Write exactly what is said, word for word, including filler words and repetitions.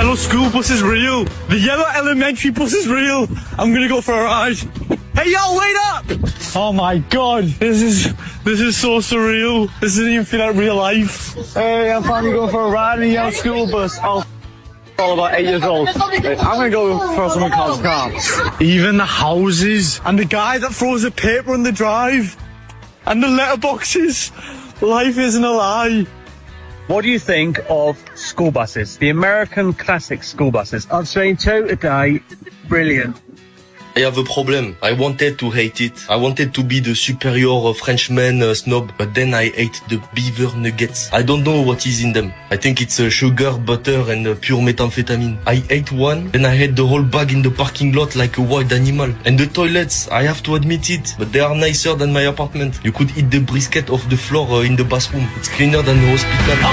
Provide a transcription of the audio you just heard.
yellow school bus is real. The yellow elementary bus is real. I'm gonna go for a ride. Hey, yo, wait up! Oh my god, this is this is so surreal. This doesn't even feel like real life. Hey, I'm finally going for a ride in a yellow school bus. I'll all about eight years old. I'm gonna go for something called car. Even the houses and the guy that throws the paper on the drive and the letterboxes. Life isn't a lie. What do you think of school buses? The American classic school buses. I've seen two today. Brilliant. I have a problem. I wanted to hate it. I wanted to be the superior uh, Frenchman uh, snob, but then I ate the beaver nuggets. I don't know what is in them. I think it's uh, sugar, butter, and uh, pure methamphetamine. I ate one, then I had the whole bag in the parking lot like a wild animal. And the toilets, I have to admit it, but they are nicer than my apartment. You could eat the brisket off the floor uh, in the bathroom. It's cleaner than the hospital.